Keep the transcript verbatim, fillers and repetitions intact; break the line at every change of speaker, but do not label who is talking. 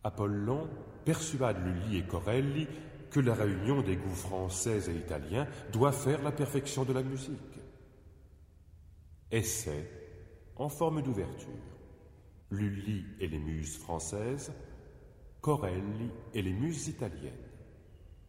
Apollon persuade Lully et Corelli que la réunion des goûts français et italiens doit faire la perfection de la musique. Essai en forme d'ouverture. Lully et les muses françaises, Corelli et les muses italiennes.